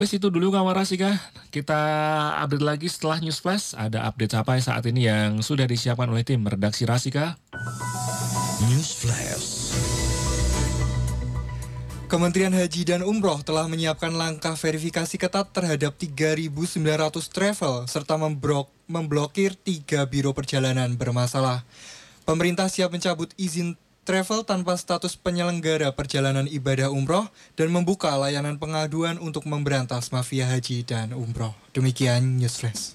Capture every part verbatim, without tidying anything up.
Wes itu dulu kawan Rasika, kita update lagi setelah News Flash. Ada update apa saat ini yang sudah disiapkan oleh tim redaksi Rasika? News Flash. Kementerian Haji dan Umroh telah menyiapkan langkah verifikasi ketat terhadap tiga ribu sembilan ratus travel serta membrok, memblokir tiga biro perjalanan bermasalah. Pemerintah siap mencabut izin travel tanpa status penyelenggara perjalanan ibadah umroh dan membuka layanan pengaduan untuk memberantas mafia haji dan umroh. Demikian News Flash.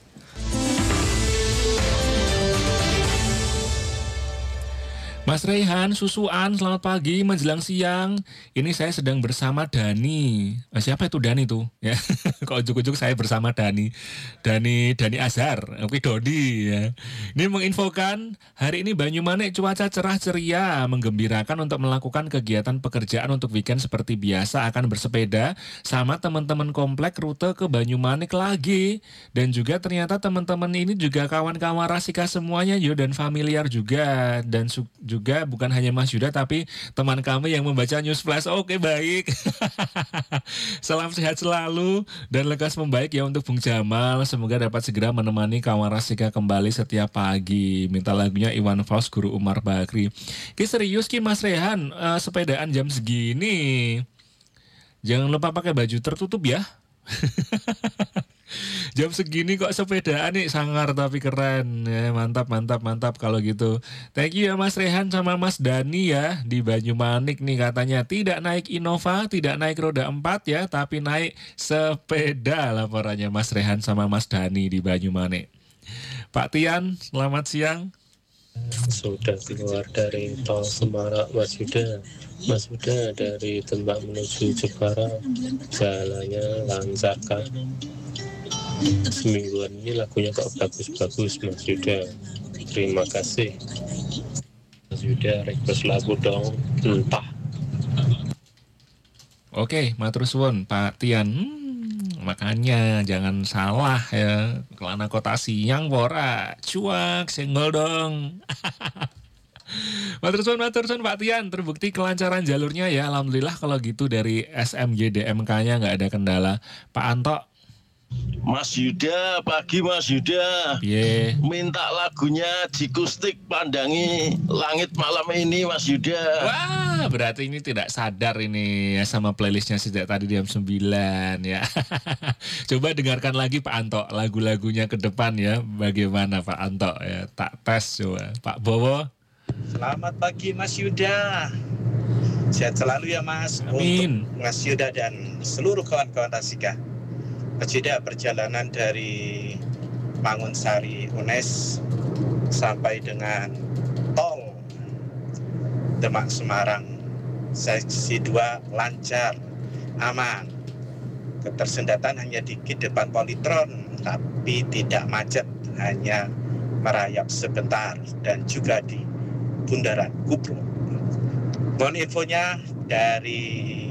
Mas Rehan, Susuan, selamat pagi menjelang siang. Ini saya sedang bersama Dani. Eh, siapa itu Dani tuh? Ya, kok ujuk-ujuk saya bersama Dani. Dani, Dani Azhar. Oke, Dodi ya. Ini menginfokan hari ini Banyumanik cuaca cerah ceria, menggembirakan untuk melakukan kegiatan pekerjaan untuk weekend seperti biasa, akan bersepeda sama teman-teman komplek rute ke Banyumanik lagi. Dan juga ternyata teman-teman ini juga kawan-kawan Rasika semuanya yo dan familiar juga dan su- juga bukan hanya Mas Yuda tapi teman kami yang membaca News Flash. Oke, baik. Salam sehat selalu dan lekas membaik ya untuk Bung Jamal. Semoga dapat segera menemani kawan Rasika kembali setiap pagi. Minta lagunya Iwan Fals, Guru Umar Bakri. Ki serius Ki Mas Rehan, uh, sepedaan jam segini. Jangan lupa pakai baju tertutup ya. Jam segini kok sepedaan nih, sangar tapi keren ya, mantap mantap mantap kalau gitu. Thank you ya Mas Rehan sama Mas Dani ya di Banyumanik nih, katanya tidak naik Innova, tidak naik roda empat ya, tapi naik sepeda laporannya Mas Rehan sama Mas Dani di Banyumanik. Pak Tian, selamat siang. Sudah keluar dari tol Semarang Mas Yuda. Mas Yuda dari Tembak menuju Jepara, jalannya lancar kan? Semingguan ini lagunya kok bagus-bagus Mas Yuda. Terima kasih Mas Yuda, request lagu dong, entah. Oke, matur suwun Pak Tian. Hmm, makanya jangan salah ya. Kelana kota siang pora, cuak senggol dong. Matur suwun, matur suwun Pak Tian, terbukti kelancaran jalurnya ya. Alhamdulillah kalau gitu dari S M J D M K-nya nggak ada kendala. Pak Anto. Mas Yuda, pagi Mas Yuda. Yeah. Minta lagunya Jikustik Pandangi Langit Malam ini Mas Yuda. Wah, berarti ini tidak sadar ini ya sama playlistnya sejak tadi jam sembilan ya. Coba dengarkan lagi Pak Anto lagu-lagunya ke depan ya. Bagaimana Pak Anto ya? Tak tes coba. Pak Bowo. Selamat pagi Mas Yuda. Sehat selalu ya Mas. Amin. Untuk Mas Yuda dan seluruh kawan-kawan Rasika. Mas Yuda, perjalanan dari Mangunsari U N E S sampai dengan tol Demak Semarang seksi dua lancar, aman. Ketersendatan hanya dikit depan Politron, tapi tidak macet, hanya merayap sebentar, dan juga di Bundaran Kupro. Mohon infonya dari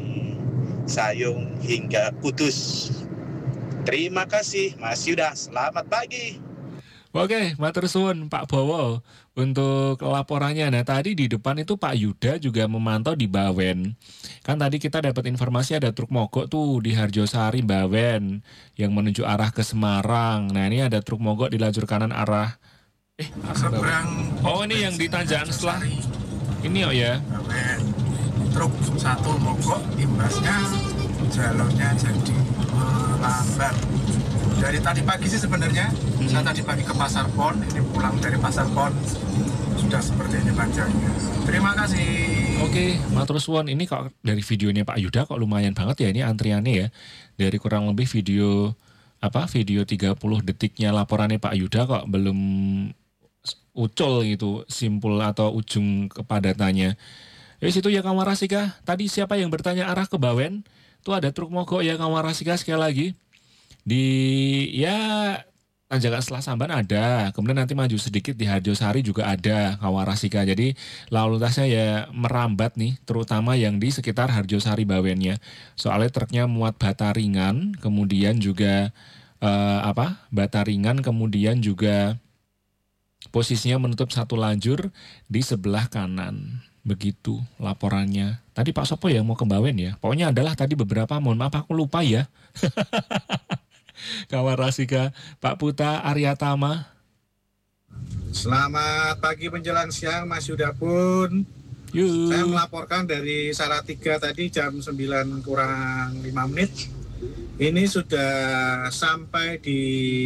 Sayung hingga Kudus. Terima kasih Mas Yuda, selamat pagi. Oke, matur suwun Pak Bowo untuk laporannya. Nah tadi di depan itu Pak Yuda juga memantau di Bawen. Kan tadi kita dapat informasi ada truk mogok tuh di Harjosari Bawen yang menuju arah ke Semarang. Nah ini ada truk mogok di lajur kanan arah eh seberang. Oh ini yang di tanjakan setelah ini oh ya. Bawen. Truk satu mogok, imbasnya jalurnya jadi melambat. Dari tadi pagi sih sebenarnya, hmm. saya tadi pagi ke Pasar Pon, ini pulang dari Pasar Pon sudah seperti ini panjangnya. Terima kasih. Oke, matur suwun. Ini kok dari videonya Pak Yuda kok lumayan banget ya ini antriannya ya. Dari kurang lebih video apa video tiga puluh detiknya laporannya Pak Yuda kok belum ucul gitu simpul atau ujung kepadatannya. Ya situ ya kawan Rasika. Tadi siapa yang bertanya arah ke Bawen? Tuh ada truk mogok ya kawan Rasika sekali lagi. Di ya tanjakan setelah Samban ada. Kemudian nanti maju sedikit di Harjosari juga ada kawan Rasika. Jadi lalu lintasnya ya merambat nih, terutama yang di sekitar Harjosari Bawennya. Soalnya truknya muat bata ringan, kemudian juga eh, apa? Bata ringan, kemudian juga posisinya menutup satu lajur di sebelah kanan. Begitu laporannya. Tadi Pak Sopo yang mau ke Bawen ya. Pokoknya adalah tadi beberapa, mohon maaf aku lupa ya. Kawan Rasika, Pak Puta Aryatama. Selamat pagi menjelang siang Mas Yuda pun. Yuh. Saya melaporkan dari Salatiga tadi jam sembilan kurang lima menit. Ini sudah sampai di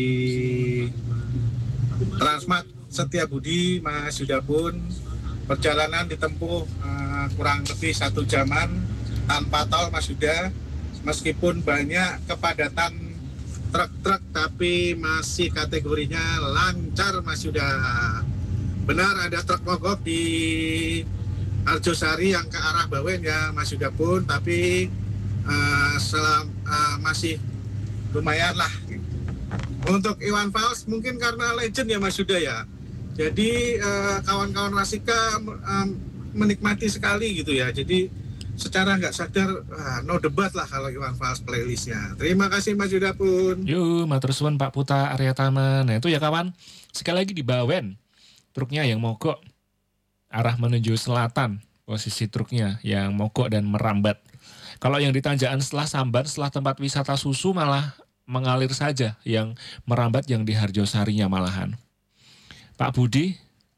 Transmart Setiabudi Mas Yuda pun. Perjalanan ditempuh uh, kurang lebih satu jaman tanpa tol Mas Yuda. Meskipun banyak kepadatan truk-truk tapi masih kategorinya lancar Mas Yuda. Benar ada truk mogok di Arjosari yang ke arah Bawen ya Mas Yuda pun, tapi uh, selam, uh, masih lumayan lah. Untuk Iwan Fals mungkin karena legend ya Mas Yuda ya. Jadi uh, kawan-kawan Rasika um, menikmati sekali gitu ya. Jadi secara nggak sadar uh, no debat lah kalau Iwan Fals playlistnya. Terima kasih Mas Yuda pun. Yuk, matur suwun Pak Puta Aryatama. Nah itu ya kawan, sekali lagi di Bawen, truknya yang mogok arah menuju selatan, posisi truknya yang mogok dan merambat. Kalau yang di Tanjakan setelah Samban, setelah tempat wisata susu malah mengalir saja, yang merambat yang di Harjosarinya malahan. Pak Budi.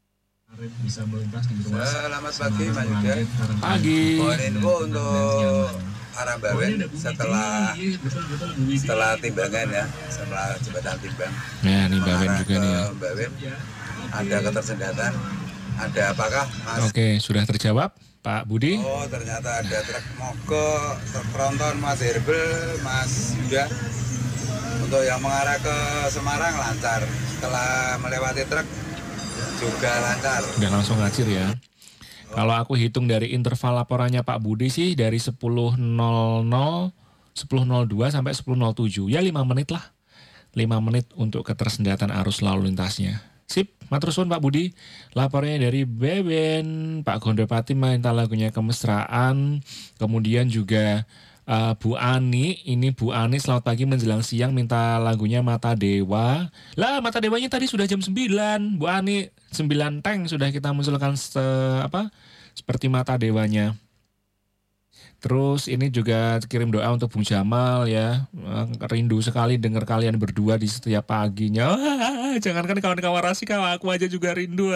Selamat pagi Mas Yuda. Pagi. Mohon info untuk arah Bawen setelah setelah timbangan ya, setelah jembatan timbang. Ya, ini Bawen Arah juga ke nih ya. Bawen ada ketersendatan. Ada apakah Mas? Oke, sudah terjawab Pak Budi. Oh, ternyata ada truk mogok, truk tronton Mas Herbel, Mas Yuda. Untuk yang mengarah ke Semarang lancar. Setelah melewati truk juga lancar. Udah langsung ngacir ya. Kalau aku hitung dari interval laporannya Pak Budi sih dari sepuluh nol nol, sepuluh nol dua sampai sepuluh nol tujuh. Ya lima menit lah. lima menit untuk ketersendatan arus lalu lintasnya. Sip, matur suwun Pak Budi. Laporannya dari Beben, Pak Gondopati minta lagunya Kemesraan. Kemudian juga uh, Bu Ani, ini Bu Ani selamat pagi menjelang siang minta lagunya Mata Dewa. Lah, Mata Dewanya tadi sudah jam sembilan. Bu Ani, sembilan tank sudah kita munculkan se, apa, seperti Mata Dewanya. Terus ini juga kirim doa untuk Bung Jamal ya. Rindu sekali dengar kalian berdua di setiap paginya. Wah, jangankan kawan-kawan Rasika, aku aja juga rindu.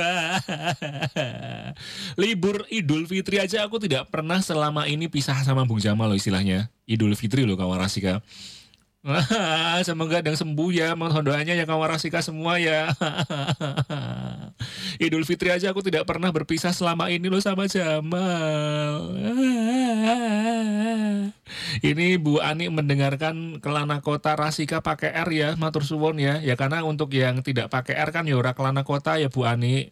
Libur Idul Fitri aja aku tidak pernah selama ini pisah sama Bung Jamal loh istilahnya. Idul Fitri loh kawan Rasika. Semoga yang sembuh ya, mohon doanya ya kawan Rasika semua ya. Idul Fitri aja aku tidak pernah berpisah selama ini loh sama Jamal. Ini Bu Ani mendengarkan Kelana Kota Rasika pakai R ya, matur suwun ya. Ya karena untuk yang tidak pakai R kan ya ora Kelana Kota ya Bu Ani.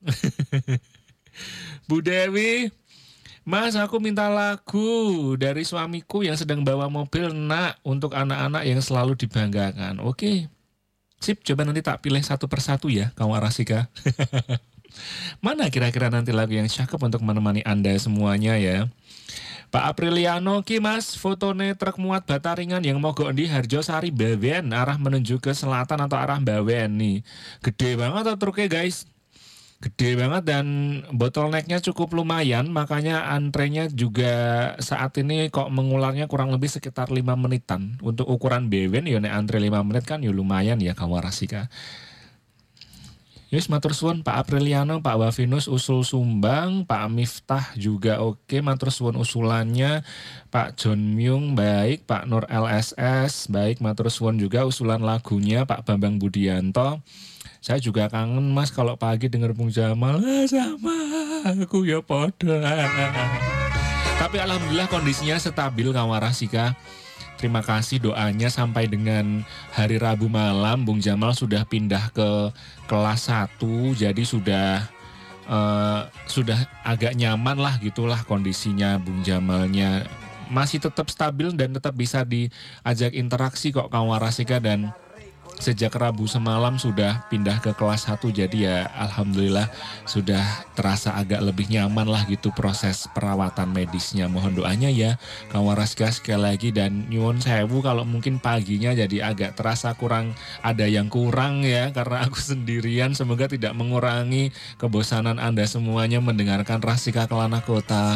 Bu Dewi, Mas, aku minta lagu dari suamiku yang sedang bawa mobil nak untuk anak-anak yang selalu dibanggakan. Oke, sip, coba nanti tak pilih satu persatu ya, kawan Rasika. Mana kira-kira nanti lagu yang cakep untuk menemani Anda semuanya ya. Pak Apriliano, ki Mas, fotone truk muat bata ringan yang mogok di Harjosari Bawen, arah menuju ke selatan atau arah Bawen nih. Gede banget tuh truknya guys. Gede banget dan bottlenecknya cukup lumayan, makanya antrenya juga saat ini kok mengularnya kurang lebih sekitar lima menitan. Untuk ukuran Bawen ya nek antre lima menit kan ya lumayan ya kawan Rasika. Yus matur suwun Pak Apriliano, Pak Wafinus usul sumbang, Pak Miftah juga oke, matur suwun usulannya, Pak John Myung baik, Pak Nur L S S baik, matur suwun juga usulan lagunya, Pak Bambang Budianto. Saya juga kangen Mas kalau pagi denger Bung Jamal. Ah, sama aku ya podo. Tapi alhamdulillah kondisinya stabil kawan Rasika. Terima kasih doanya sampai dengan hari Rabu malam Bung Jamal sudah pindah ke kelas satu. Jadi sudah uh, sudah agak nyaman lah gitulah kondisinya Bung Jamalnya. Masih tetap stabil dan tetap bisa diajak interaksi kok kawan Rasika dan sejak Rabu semalam sudah pindah ke kelas satu, jadi ya alhamdulillah sudah terasa agak lebih nyaman lah gitu proses perawatan medisnya. Mohon doanya ya Kawaraska sekali lagi, dan nyuwun sewu kalau mungkin paginya jadi agak terasa kurang, ada yang kurang ya karena aku sendirian. Semoga tidak mengurangi kebosanan Anda semuanya mendengarkan Rasika Kelana Kota.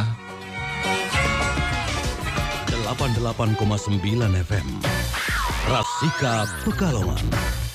delapan puluh delapan koma sembilan F M Rasika Pekalongan.